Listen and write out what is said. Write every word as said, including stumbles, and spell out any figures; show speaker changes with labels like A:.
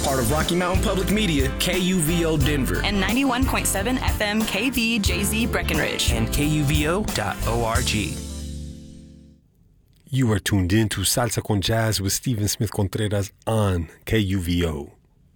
A: part of Rocky Mountain Public Media, K U V O Denver.
B: And ninety-one point seven F M K V J Z Breckenridge.
C: And K U V O dot org.
D: You are tuned in to Salsa con Jazz with Stephen Smith Contreras on K U V O.